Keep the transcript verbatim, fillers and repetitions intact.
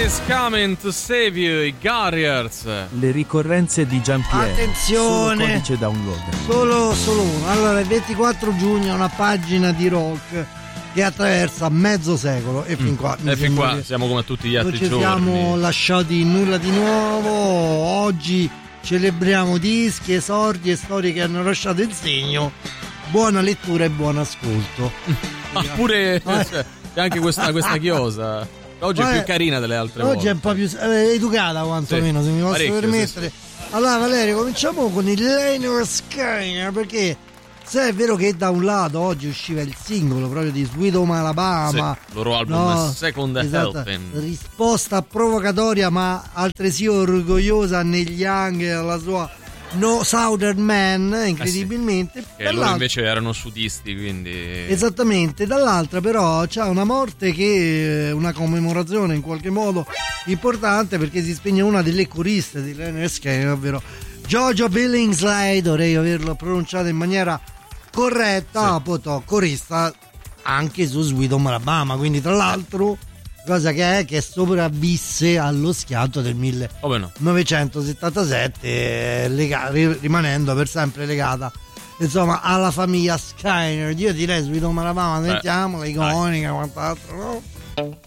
is coming to save you, i Garriers. Le ricorrenze di Giampiero. Attenzione, solo codice download. Solo, solo uno. Allora, il ventiquattro giugno è una pagina di rock che attraversa mezzo secolo e fin Mm. qua, E fin qua che siamo come tutti gli altri non ci giorni. siamo lasciati nulla di nuovo. Oggi celebriamo dischi, esordi e storie che hanno lasciato il segno. Buona lettura e buon ascolto. Ah, pure Eh. cioè, c'è anche questa, questa chiosa. Oggi è Vabbè, più carina delle altre Oggi volte. è un po' più eh, educata quantomeno, Sì, se mi posso parecchio, permettere. Allora Valerio, cominciamo con il Lynyrd Skynyrd, perché se è vero che da un lato oggi usciva il singolo proprio di Sweet Home Alabama, Sì, loro album no, Second esatto, Helping. risposta provocatoria ma altresì orgogliosa negli anni alla sua No Southern Man, incredibilmente. Eh sì, che loro invece erano sudisti, quindi Esattamente, dall'altra però c'è una morte che è una commemorazione in qualche modo importante, perché si spegne una delle coriste di Lynyrd Skynyrd, ovvero Jojo Billingsley, dovrei averlo pronunciato in maniera corretta, Sì. appunto corista anche su Sweet Home Alabama, quindi tra l'altro cosa che è che sopravvisse allo schianto del millenovecentosettantasette, lega- ri- rimanendo per sempre legata insomma alla famiglia Skynyrd. Io direi Sweet Home Alabama, sentiamola, iconica, quant'altro, no?